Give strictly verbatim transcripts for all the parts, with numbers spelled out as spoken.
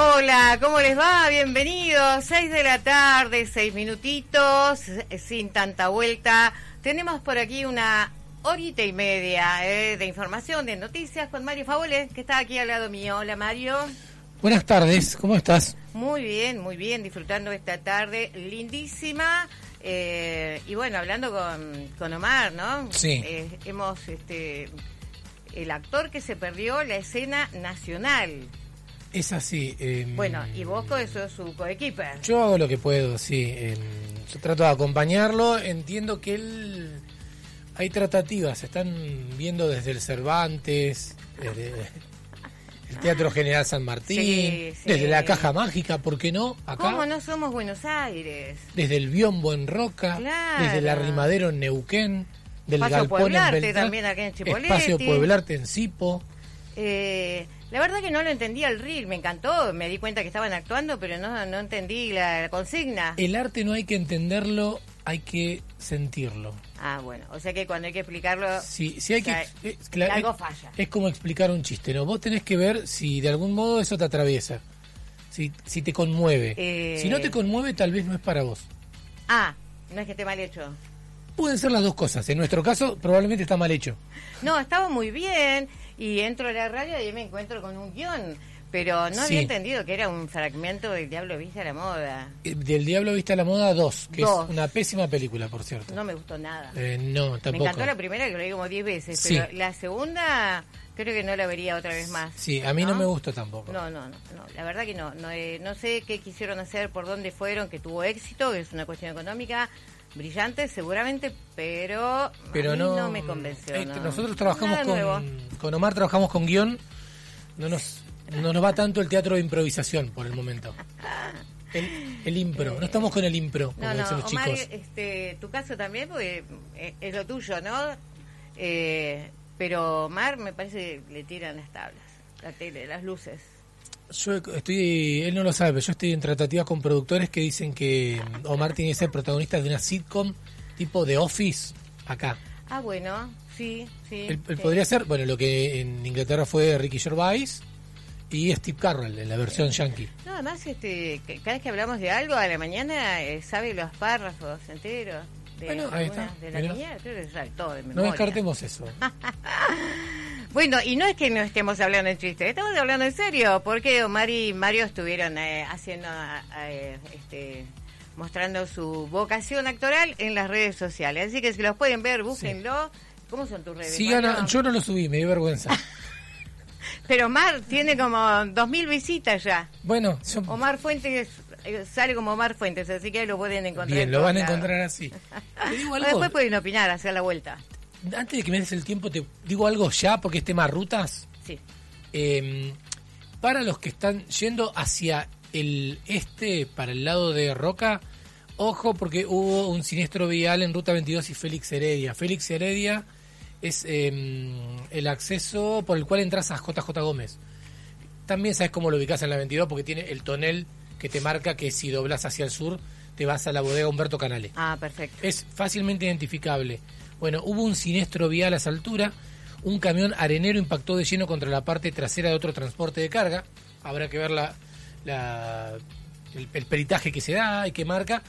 Hola, ¿cómo les va? Bienvenidos. Seis de la tarde, seis minutitos, sin tanta vuelta. Tenemos por aquí una horita y media eh, de información, de noticias con Mario Favole, que está aquí al lado mío. Hola, Mario. Buenas tardes, ¿cómo estás? Muy bien, muy bien, disfrutando esta tarde lindísima. Eh, y bueno, hablando con, con Omar, ¿no? Sí. Eh, hemos, este, el actor que se perdió la escena nacional. Es así. Eh, Bueno, y vos sos su coequiper. Yo hago lo que puedo, sí. Eh, yo trato de acompañarlo. Entiendo que él... Hay tratativas, se están viendo desde el Cervantes, desde el Teatro General San Martín, Sí, sí. desde la Caja Mágica, ¿por qué no? Acá. ¿Cómo no somos Buenos Aires? Desde el Biombo en Roca, Claro. desde el Arrimadero en Neuquén, del Espacio Galpón en Pueblarte Beltrán, también acá en Chipoleti. Espacio Pueblarte en Sipo. Eh, la verdad que no lo entendía el reel, me encantó, me di cuenta que estaban actuando, pero no, no entendí la, la consigna. El arte no hay que entenderlo, hay que sentirlo. Ah, bueno, o sea que cuando hay que explicarlo, Sí, sí hay o sea, que, es, claro, algo es- falla. Es como explicar un chiste, ¿no? Vos tenés que ver si de algún modo eso te atraviesa, si, si te conmueve. Eh. Si no te conmueve, tal vez no es para vos. Ah, no es que esté mal hecho. Pueden ser las dos cosas. En nuestro caso, probablemente está mal hecho. No, estaba muy bien y entro a la radio y me encuentro con un guión, pero no Sí. había entendido que era un fragmento del Diablo Viste a la Moda. Eh, Del Diablo Viste a la Moda dos, que Dos. es una pésima película, por cierto. No me gustó nada. Eh, no, Me tampoco. encantó la primera, que lo vi como diez veces, Sí. pero la segunda creo que no la vería otra vez más. Sí, a mí no, me gustó tampoco. No, no, no, no, la verdad que no. No, eh, no sé qué quisieron hacer, por dónde fueron, que tuvo éxito, que es una cuestión económica brillante seguramente, pero, Pero a mí no, no, me convenció. eh, no. Nosotros trabajamos Nada nuevo. con, con Omar, trabajamos con guión. No nos, no nos va tanto el teatro de improvisación por el momento. El, el impro. No estamos con el impro, como No, no, dicen los Omar, chicos. este, tu caso también, porque eh, es lo tuyo, ¿no? Eh, pero Omar me parece que le tiran las tablas, la tele, las luces. Yo estoy, él no lo sabe, pero yo estoy en tratativas con productores que dicen que Omar tiene que ser protagonista de una sitcom tipo The Office acá. Ah, bueno, sí, sí. Él, él sí. podría ser, bueno, lo que en Inglaterra fue Ricky Gervais y Steve Carell en la versión yankee. No, además, este, que cada vez que hablamos de algo a la mañana, eh, sabe los párrafos enteros. De, Bueno, ahí alguna- está, de la mirá. niñera, creo que sabe todo de No memoria. descartemos eso. Bueno, y no es que no estemos hablando en chiste, estamos hablando en serio, porque Omar y Mario estuvieron eh, haciendo, eh, este, mostrando su vocación actoral en las redes sociales. Así que si los pueden ver, búsquenlo. ¿Cómo son tus redes? Sigan a- Mario? yo no lo subí, me dio vergüenza. Pero Omar tiene como dos mil visitas ya. Bueno, yo- Omar Fuentes eh, sale como Omar Fuentes, así que lo pueden encontrar. bien, en lo todos van a lados. encontrar así. Te digo O algo, después pueden opinar, hacer la vuelta. antes de que me des el tiempo, te digo algo ya, porque es tema rutas. Sí. Eh, para los que están yendo hacia el este, para el lado de Roca, ojo porque hubo un siniestro vial en Ruta veintidós y Félix Heredia. Félix Heredia es eh, el acceso por el cual entras a J J Gómez. También sabes cómo lo ubicás en la veintidós porque tiene el tonel que te marca que si doblas hacia el sur te vas a la bodega Humberto Canale. Ah, perfecto. Es fácilmente identificable. Bueno, hubo un siniestro vial a esa altura. Un camión arenero impactó de lleno contra la parte trasera de otro transporte de carga. Habrá que ver la, la- el, el peritaje que se da y que marca.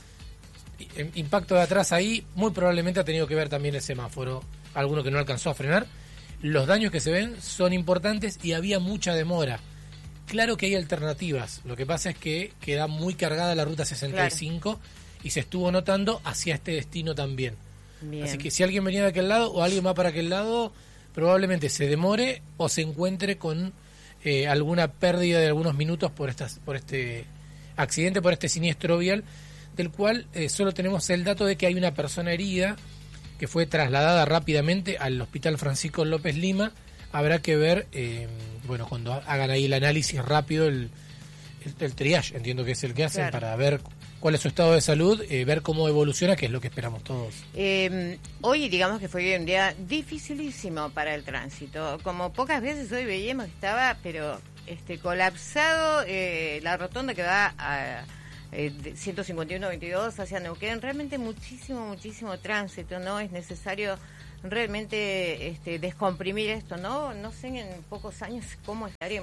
I- Impacto de atrás ahí. Muy probablemente ha tenido que ver también el semáforo. Alguno que no alcanzó a frenar. Los daños que se ven son importantes y había mucha demora. Claro que hay alternativas. Lo que pasa es que queda muy cargada la ruta sesenta y cinco y se estuvo notando hacia este destino también. Bien. Así que si alguien venía de aquel lado o alguien va para aquel lado, probablemente se demore o se encuentre con eh, alguna pérdida de algunos minutos por estas, por este accidente, por este siniestro vial, del cual eh, solo tenemos el dato de que hay una persona herida que fue trasladada rápidamente al Hospital Francisco López Lima. Habrá que ver, eh, bueno, cuando hagan ahí el análisis rápido, el, el, el triage, entiendo que es el que hacen, Claro. para ver cuál es su estado de salud, eh, ver cómo evoluciona, que es lo que esperamos todos. Eh, hoy digamos que fue un día dificilísimo para el tránsito. Como pocas veces hoy veíamos que estaba, pero este colapsado eh, la rotonda que va a eh, de ciento cincuenta y uno veintidós hacia Neuquén. Realmente muchísimo, muchísimo tránsito, ¿no? Es necesario realmente este, descomprimir esto, ¿no? No sé en pocos años cómo estaremos.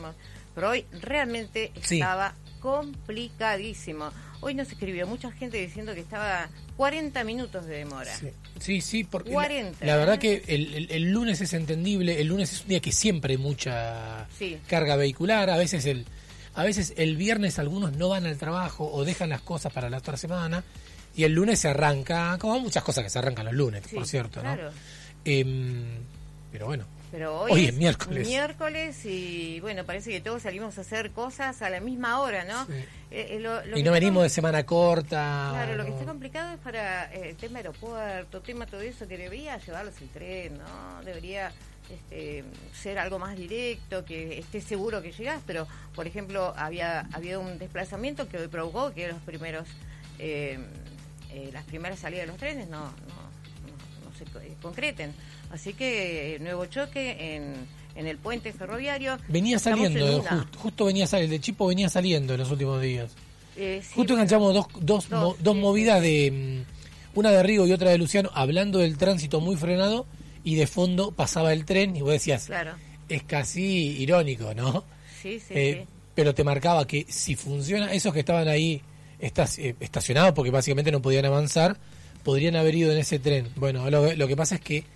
pero hoy realmente Sí. estaba complicadísimo. Hoy nos escribió mucha gente diciendo que estaba cuarenta minutos de demora. Sí, sí, sí, porque cuarenta, la, la verdad ¿eh? que el, el, el lunes es entendible, el lunes es un día que siempre hay mucha Sí. carga vehicular, a veces el a veces el viernes algunos no van al trabajo o dejan las cosas para la otra semana y el lunes se arranca, como muchas cosas que se arrancan los lunes, Sí, por cierto, claro. ¿no? Em, pero bueno, Pero hoy, Hoy es es miércoles. miércoles y bueno, parece que todos salimos a hacer cosas a la misma hora, ¿no? Sí. Eh, eh, lo- lo y que no está venimos com- de semana corta. Claro, lo que no. está complicado es para eh, el tema aeropuerto, tema todo eso, que debería llevarlos el tren, ¿no? Debería este, ser algo más directo, que estés seguro que llegás, pero por ejemplo, había había un desplazamiento que hoy provocó que los primeros eh, eh, las primeras salidas de los trenes no, no, no, no se co- eh, concreten. Así que eh, nuevo choque en, en el puente ferroviario. Venía Estamos en saliendo, una. just- justo venía saliendo, el de Chipo venía saliendo en los últimos días. Eh, sí, Justo bueno, enganchamos dos, dos, dos, mo- dos sí, movidas de mm, una de Rigo y otra de Luciano hablando del tránsito muy frenado y de fondo pasaba el tren y vos decías, Claro, es casi irónico, ¿no? sí, sí, Eh, sí. Pero te marcaba que si funciona, esos que estaban ahí estas, eh, estacionados porque básicamente no podían avanzar, podrían haber ido en ese tren. Bueno, lo, lo que pasa es que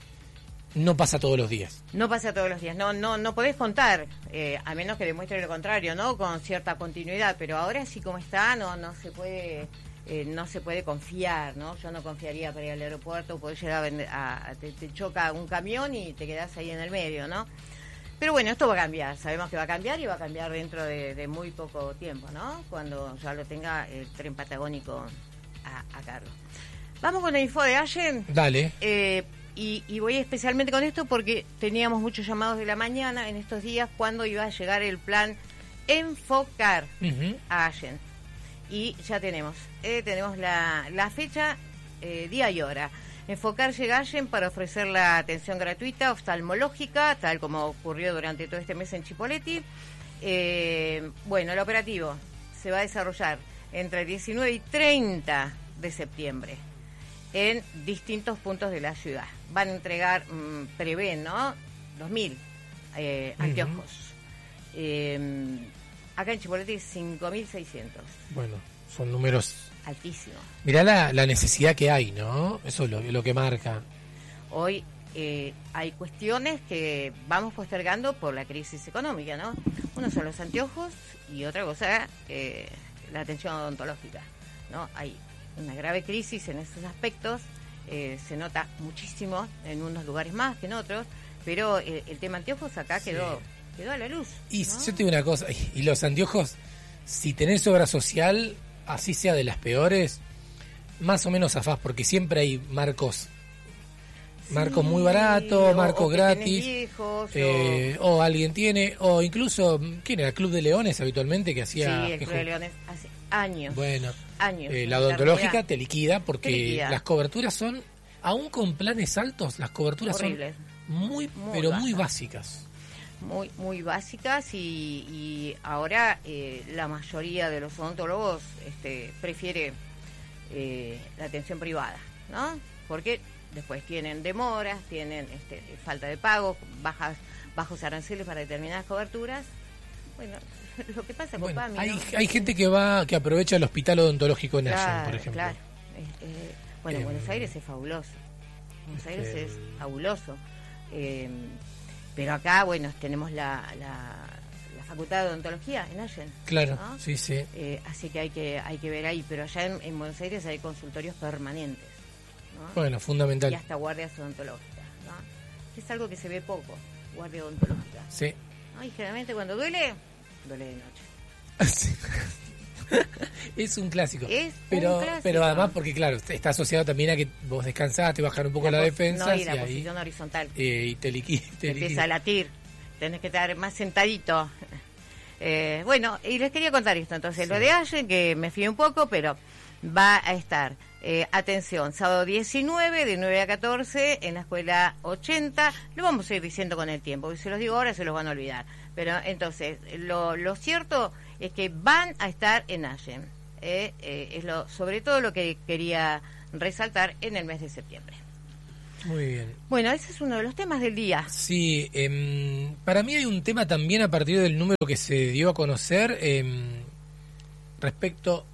no pasa todos los días. No pasa todos los días, no no no podés contar, eh, a menos que demuestre lo contrario, ¿no? Con cierta continuidad, pero ahora sí como está, no no se puede eh, no se puede confiar, ¿no? Yo no confiaría para ir al aeropuerto, podés llegar a, vender- a- a- te, te choca un camión y te quedás ahí en el medio, ¿no? Pero bueno, esto va a cambiar, sabemos que va a cambiar y va a cambiar dentro de, de muy poco tiempo, ¿no? Cuando ya lo tenga el tren patagónico a, a cargo. Vamos con la info de Allen. Dale. Eh, y, y voy especialmente con esto porque teníamos muchos llamados de la mañana en estos días cuando iba a llegar el plan Enfocar Ujú. a Allen. Y ya tenemos, eh, tenemos la, la fecha, eh, día y hora. Enfocar llega a Allen para ofrecer la atención gratuita oftalmológica, tal como ocurrió durante todo este mes en Chipoleti. Eh, bueno, el operativo se va a desarrollar entre diecinueve y treinta de septiembre en distintos puntos de la ciudad. Van a entregar, mmm, prevén, ¿no? dos mil eh, Ujú. anteojos. Eh, acá en Chipoleti cinco mil seiscientos. Bueno, son números. Altísimo. Mirá la, la necesidad que hay, ¿no? Eso es lo, lo que marca. Hoy eh, hay cuestiones que vamos postergando por la crisis económica, ¿no? Uno son los anteojos y otra cosa, eh, la atención odontológica, ¿no? Hay una grave crisis en esos aspectos, eh, se nota muchísimo en unos lugares más que en otros, pero eh, el tema anteojos acá Sí. quedó quedó a la luz. Y ¿no? yo te digo una cosa, y, y los anteojos, si tenés obra social, así sea de las peores, más o menos zafás, porque siempre hay marcos, marcos Sí, muy baratos, o- marcos o que tenés gratis, viejos, eh, o... alguien tiene, o incluso, ¿quién era? Club de Leones habitualmente que o... Sí, hacía... el que Club de ju- Leones hace años. Bueno, años. eh, la Una odontológica eternidad. te liquida porque Te liquida. las coberturas son, aún con planes altos, las coberturas Horribles. son muy, Muy pero muy bajas. básicas. muy muy básicas y, y ahora eh, la mayoría de los odontólogos este, prefiere eh, la atención privada, ¿no? Porque después tienen demoras, tienen este, falta de pago, bajas bajos aranceles para determinadas coberturas. Bueno, lo que pasa con Bueno, PAMI, hay, ¿no? hay gente que va que aprovecha el hospital odontológico en Allen, Claro, por ejemplo. claro. Eh, eh, bueno, Eh, Buenos Aires es fabuloso. Buenos Aires este, es fabuloso. Eh, pero acá, bueno, tenemos la, la, la Facultad de Odontología en Allen. Claro, ¿no? sí, sí. Eh, así que hay que hay que ver ahí. Pero allá en, en Buenos Aires hay consultorios permanentes, ¿no? Bueno, fundamental. Y hasta guardias odontológicas, ¿no? Es algo que se ve poco, guardia odontológica, Sí. ¿no? Y generalmente cuando duele, duele de noche. Sí. Es un clásico. Es pero, un clásico. pero además porque, claro, está asociado también a que vos descansás, te bajar un poco la, pos- defensa no, y y, la ahí posición horizontal. eh, y te liquida. Te Te empieza liquida. a latir, tenés que estar más sentadito. Eh, bueno, y les quería contar esto, entonces, Sí. lo de Allen, que me fui un poco, pero va a estar, eh, atención, sábado diecinueve, de nueve a catorce, en la escuela ochenta, lo vamos a ir diciendo con el tiempo, y se los digo ahora, se los van a olvidar, pero entonces, lo, lo cierto es que van a estar en Allen, eh, eh, es lo, sobre todo lo que quería resaltar en el mes de septiembre. Muy bien. Bueno, ese es uno de los temas del día. Sí, eh, para mí hay un tema también a partir del número que se dio a conocer eh, respecto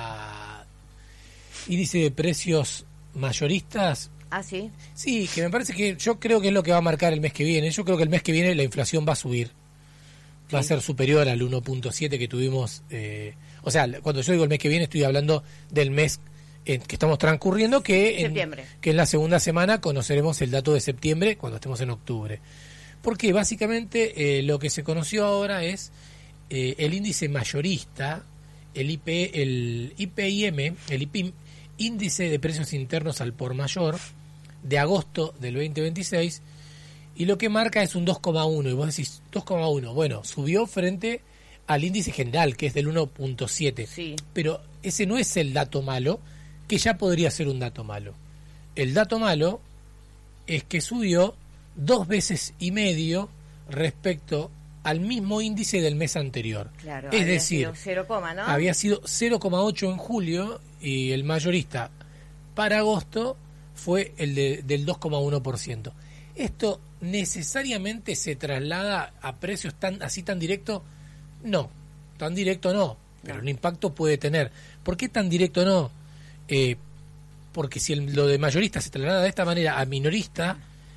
a índice de precios mayoristas. Ah, sí. Sí, que me parece que yo creo que es lo que va a marcar el mes que viene. Yo creo que el mes que viene la inflación va a subir. Va sí. a ser superior al uno punto siete que tuvimos. Eh, o sea, cuando yo digo el mes que viene estoy hablando del mes en que estamos transcurriendo, que en, que en la segunda semana conoceremos el dato de septiembre cuando estemos en octubre. Porque básicamente eh, lo que se conoció ahora es eh, el índice mayorista, el I P, el I P I M, el I P I M, índice de precios internos al por mayor de agosto del veinte veintiséis, y lo que marca es un dos coma uno, y vos decís dos coma uno, bueno, subió frente al índice general que es del uno punto siete, sí. Pero ese no es el dato malo, que ya podría ser un dato malo. El dato malo es que subió dos veces y medio respecto al mismo índice del mes anterior. Claro, es había decir, sido cero, ¿no? había sido cero coma ocho en julio y el mayorista para agosto fue el de, del dos coma uno por ciento. ¿Esto necesariamente se traslada a precios tan así tan directo? No, tan directo no, pero no. Un impacto puede tener. ¿Por qué tan directo no? Eh, porque si el, lo de mayorista se traslada de esta manera a minorista,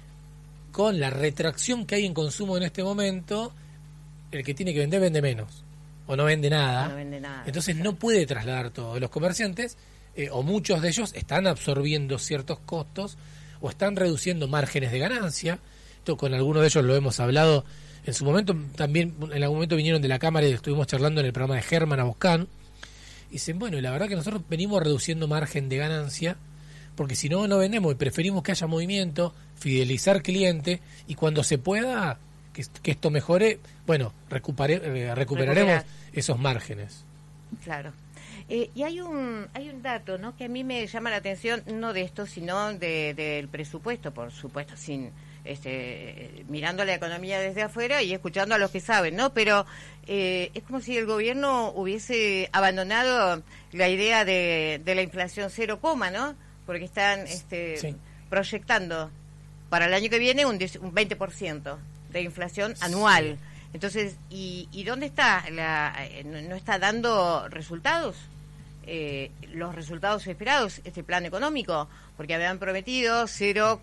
con la retracción que hay en consumo en este momento, el que tiene que vender vende menos o no vende nada, no vende nada entonces claro. no puede trasladar todo. Los comerciantes eh, o muchos de ellos están absorbiendo ciertos costos o están reduciendo márgenes de ganancia. Esto con algunos de ellos lo hemos hablado en su momento, también en algún momento vinieron de la Cámara y estuvimos charlando en el programa de Germán Aboscán. Dicen, bueno, y la verdad que nosotros venimos reduciendo margen de ganancia porque si no, no vendemos y preferimos que haya movimiento, fidelizar cliente y cuando se pueda, que, que esto mejore, bueno, recupere, eh, recuperaremos Recuperar. esos márgenes. Claro. Eh, y hay un hay un dato, ¿no?, que a mí me llama la atención, no de esto, sino de, del presupuesto, por supuesto, sin este mirando la economía desde afuera y escuchando a los que saben, ¿no? Pero eh, es como si el gobierno hubiese abandonado la idea de, de la inflación cero coma, ¿no? Porque están este, sí. proyectando para el año que viene un, un veinte por ciento de inflación anual. Sí. Entonces, ¿y, y dónde está? La, no, ¿No está dando resultados? Eh, los resultados esperados, este plan económico, porque habían prometido cero,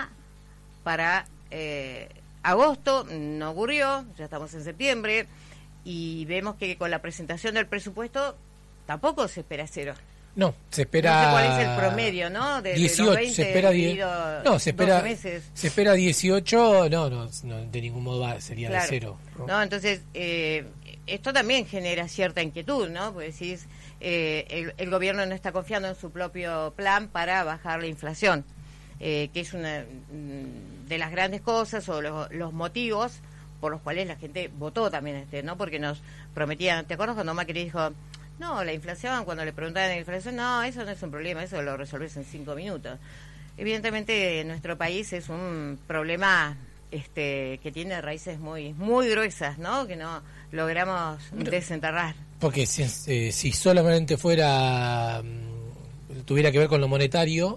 para eh, agosto, no ocurrió, ya estamos en septiembre, y vemos que con la presentación del presupuesto tampoco se espera cero. No, se espera... No sé cuál es el promedio, ¿no? De, dieciocho, de los veinte, se espera diez, no, se espera, meses. Se espera dieciocho, no, no, no de ningún modo va, sería claro. de cero. ¿no? No, entonces, eh, esto también genera cierta inquietud, ¿no? Porque decís, eh, el, el gobierno no está confiando en su propio plan para bajar la inflación, eh, que es una de las grandes cosas o los, los motivos por los cuales la gente votó también, este, ¿no? Porque nos prometían, ¿te acuerdas cuando Macri dijo... No, la inflación, cuando le preguntaban de la inflación, no, eso no es un problema, eso lo resolvés en cinco minutos. Evidentemente, nuestro país es un problema este, que tiene raíces muy muy gruesas, ¿no? Que no logramos Pero, desenterrar. Porque si, eh, si solamente fuera, tuviera que ver con lo monetario,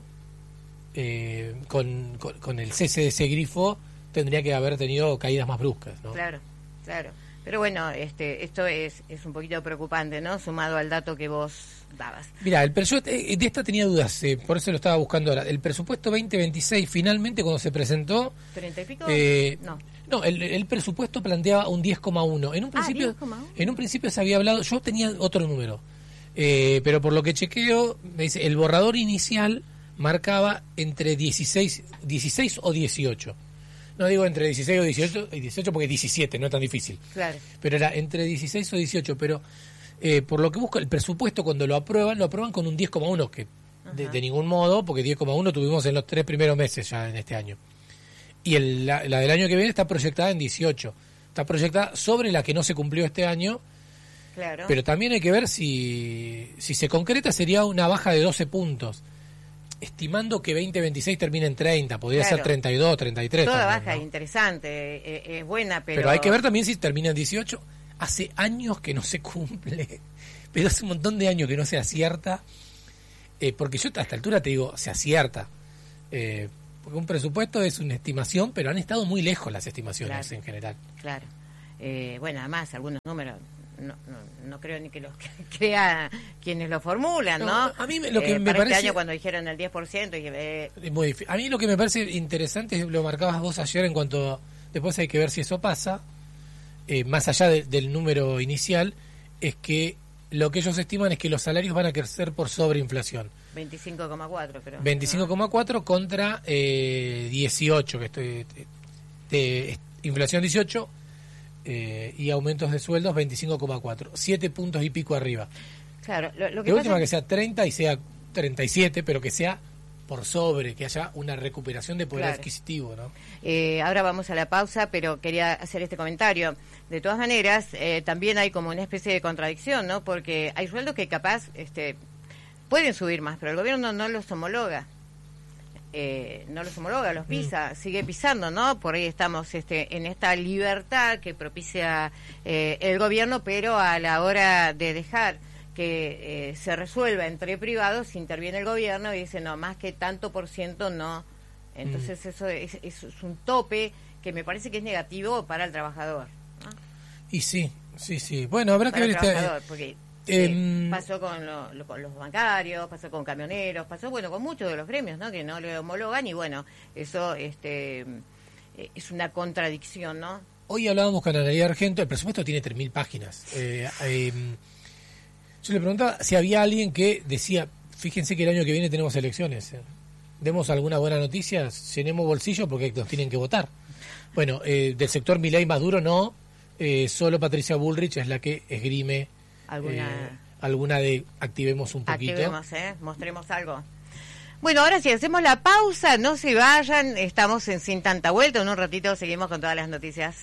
eh, con, con, con el cese de ese grifo, tendría que haber tenido caídas más bruscas, ¿no? Claro, claro. Pero bueno, este, esto es, es un poquito preocupante, ¿no? Sumado al dato que vos dabas. Mira, el presupuesto, de esta tenía dudas, eh, por eso lo estaba buscando ahora. El presupuesto veinte veintiséis, finalmente, cuando se presentó... ¿treinta y pico? Eh, no. No, el, el presupuesto planteaba un diez coma uno. En un principio, ah, diez coma uno. En un principio se había hablado, yo tenía otro número, eh, pero por lo que chequeo, me dice, el borrador inicial marcaba entre dieciséis, dieciséis o dieciocho. No digo entre dieciséis o dieciocho, y dieciocho porque diecisiete, no es tan difícil. Claro. Pero era entre dieciséis o dieciocho, pero eh, por lo que busco, el presupuesto cuando lo aprueban, lo aprueban con un diez coma uno, que de, de ningún modo, porque diez coma uno tuvimos en los tres primeros meses ya en este año. Y el, la, la del año que viene está proyectada en dieciocho. Está proyectada sobre la que no se cumplió este año. Claro. Pero también hay que ver si, si se concreta, sería una baja de doce puntos. Estimando que veinte veintiséis termine en treinta, podría claro. ser treinta y dos, treinta y tres. Toda también, baja ¿no? interesante, eh, es buena, pero... Pero hay que ver también si termina en dieciocho. Hace años que no se cumple, pero hace un montón de años que no se acierta, eh, porque yo a esta altura te digo, se acierta, eh, porque un presupuesto es una estimación, pero han estado muy lejos las estimaciones Claro. en general. Claro. Eh, bueno, además, algunos números, no, no, no creo ni que los crea quienes lo formulan, ¿no? No, a mí me- lo que Eh, me para parece- este año cuando dijeron el diez por ciento, dije, eh, Es muy difí- A mí lo que me parece interesante, es lo marcabas vos ayer en cuanto... Después hay que ver si eso pasa, eh, más allá de- del número inicial, es que lo que ellos estiman es que los salarios van a crecer por sobreinflación. veinticinco coma cuatro, creo. veinticinco coma cuatro contra eh, dieciocho, que estoy... de- de- inflación dieciocho eh, y aumentos de sueldos veinticinco coma cuatro. Siete puntos y pico arriba. Claro, lo, lo que De última pasa que es- sea treinta y sea treinta y siete, pero que sea por sobre, que haya una recuperación de poder Claro. adquisitivo, ¿no? Eh, ahora vamos a la pausa, pero quería hacer este comentario. De todas maneras, eh, también hay como una especie de contradicción, ¿no? Porque hay sueldos que capaz este, pueden subir más, pero el gobierno no los homologa. Eh, no los homologa, los pisa, mm. sigue pisando, ¿no? Por ahí estamos este, en esta libertad que propicia eh, el gobierno, pero a la hora de dejar que eh, se resuelva entre privados, interviene el gobierno y dice, no, más que tanto por ciento no. Entonces mm. eso, es, eso es un tope que me parece que es negativo para el trabajador, ¿no? Y sí, sí, sí. Bueno, habrá para que ver el este... porque eh, eh, pasó con, lo, lo, con los bancarios, pasó con camioneros, pasó, bueno, con muchos de los gremios, ¿no? Que no le homologan y, bueno, eso este eh, es una contradicción, ¿no? Hoy hablábamos con Analía Argento, el presupuesto tiene tres mil páginas. Eh, eh, yo le preguntaba si había alguien que decía, fíjense que el año que viene tenemos elecciones, eh, demos alguna buena noticia, llenemos bolsillo porque nos tienen que votar. Bueno, eh, del sector Milei más duro no, eh, solo Patricia Bullrich es la que esgrime alguna, eh, alguna de activemos un poquito. Activemos, ¿eh? Mostremos algo. Bueno, ahora sí, hacemos la pausa, no se vayan, estamos en Sin Tanta Vuelta, en un ratito seguimos con todas las noticias.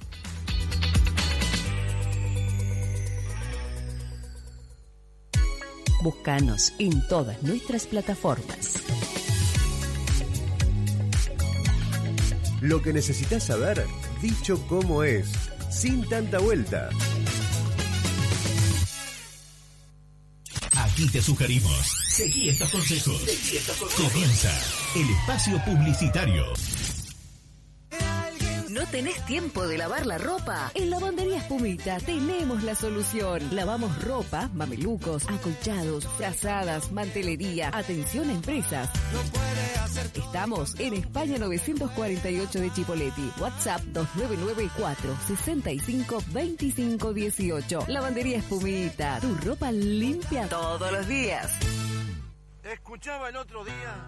Búscanos en todas nuestras plataformas. Lo que necesitas saber, dicho como es, sin tanta vuelta. Aquí te sugerimos, seguí estos consejos. Seguí estos consejos. Comienza el espacio publicitario. ¿No tenés tiempo de lavar la ropa? En Lavandería Espumita tenemos la solución. Lavamos ropa, mamelucos, acolchados, frazadas, mantelería, atención a empresas. Estamos en España novecientos cuarenta y ocho de Chipoleti. WhatsApp dos nueve nueve cuatro seis cinco dos cinco uno ocho. Lavandería Espumita, tu ropa limpia todos los días. Escuchaba el otro día